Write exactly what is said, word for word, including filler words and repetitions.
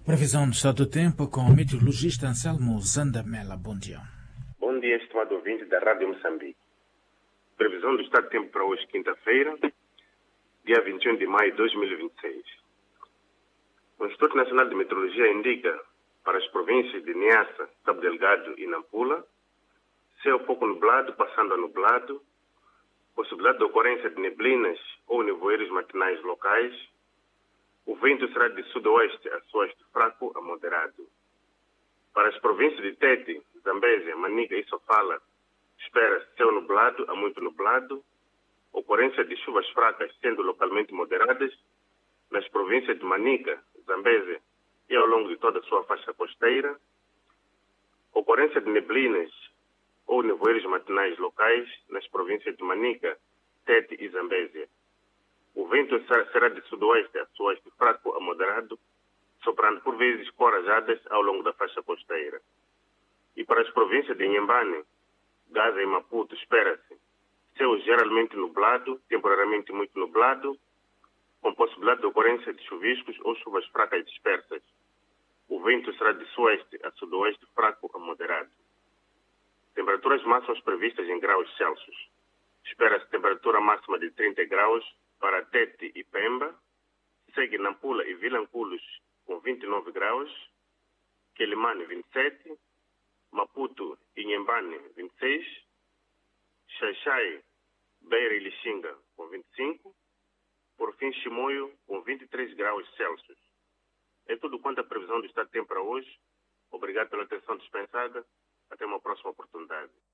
Previsão do estado do tempo com o meteorologista Anselmo Zandamela. Bom dia. Bom dia, estimado ouvinte da Rádio Moçambique. Previsão do estado do tempo para hoje, quinta-feira, dia vinte e um de maio de dois mil e vinte e seis. O Instituto Nacional de Meteorologia indica para as províncias de Niassa, Cabo Delgado e Nampula céu pouco nublado, passando a nublado, possibilidade de ocorrência de neblinas ou nevoeiros matinais locais. O vento será de sudoeste a sudoeste fraco a moderado. Para as províncias de Tete, Zambésia, Manica e Sofala, espera-se céu nublado a muito nublado, ocorrência de chuvas fracas sendo localmente moderadas nas províncias de Manica, Zambésia e ao longo de toda a sua faixa costeira, ocorrência de neblinas ou nevoeiros matinais locais nas províncias de Manica, Tete e Zambésia. O vento será de sudoeste a sudoeste fraco a moderado, soprando por vezes com rajadas ao longo da faixa costeira. E para as províncias de Inhambane, Gaza e Maputo, espera-se céu geralmente nublado, temporariamente muito nublado, com possibilidade de ocorrência de chuviscos ou chuvas fracas dispersas. O vento será de sudoeste a sudoeste fraco a moderado. Temperaturas máximas previstas em graus Celsius. Espera-se temperatura máxima de trinta graus para Tete e Pemba, segue Nampula e Vilanculos com vinte e nove graus, Quelimane vinte e sete, Maputo e Inhambane vinte e seis, Xaixai, Beira e Lixinga com vinte e cinco, por fim Chimoio com vinte e três graus Celsius. É tudo quanto a previsão do estado de tempo para hoje. Obrigado pela atenção dispensada. Até uma próxima oportunidade.